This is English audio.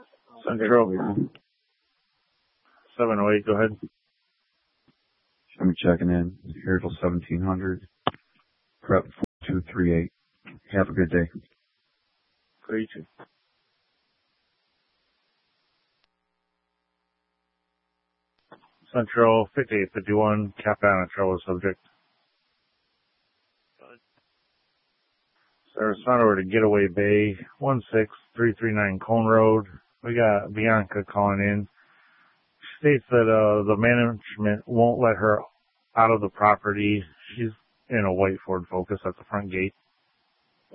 Central 708, go ahead. I'm checking in. Here till 1700. Prep 4238. Have a good day. Great. Central 5851, Captain Trouble subject. Sarah over to Getaway Bay, 16339 Cone Road. We got Bianca calling in. She states that the management won't let her out of the property. She's in a white Ford Focus at the front gate.